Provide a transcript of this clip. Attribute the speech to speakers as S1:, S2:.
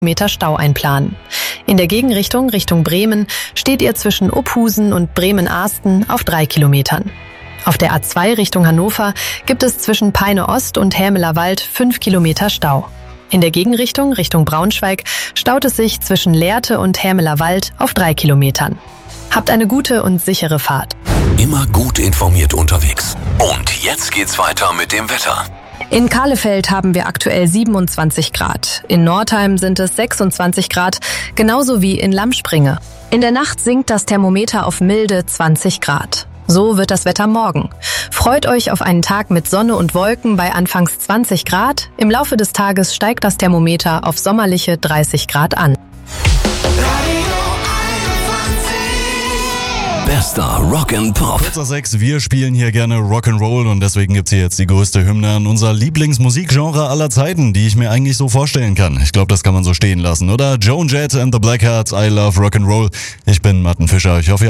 S1: Meter Stau einplanen. In der Gegenrichtung, Richtung Bremen, steht ihr zwischen Uphusen und Bremen-Ahsten auf 3 Kilometern. Auf der A2 Richtung Hannover gibt es zwischen Peine Ost und Hämeler Wald 5 Kilometer Stau. In der Gegenrichtung, Richtung Braunschweig, staut es sich zwischen Lehrte und Hämeler Wald auf 3 Kilometern. Habt eine gute und sichere Fahrt.
S2: Immer gut informiert unterwegs. Und jetzt geht's weiter mit dem Wetter.
S1: In Kahlefeld haben wir aktuell 27 Grad. In Nordheim sind es 26 Grad, genauso wie in Lammspringe. In der Nacht sinkt das Thermometer auf milde 20 Grad. So wird das Wetter morgen. Freut euch auf einen Tag mit Sonne und Wolken bei anfangs 20 Grad. Im Laufe des Tages steigt das Thermometer auf sommerliche 30 Grad an.
S2: Bester Rock and Pop.
S3: 6, wir spielen hier gerne Rock'n'Roll und deswegen gibt's hier jetzt die größte Hymne an unser Lieblingsmusikgenre aller Zeiten, die ich mir eigentlich so vorstellen kann. Ich glaube, das kann man so stehen lassen, oder? Joan Jett and the Blackhearts, I love Rock'n'Roll. Ich bin Martin Fischer. Ich hoffe,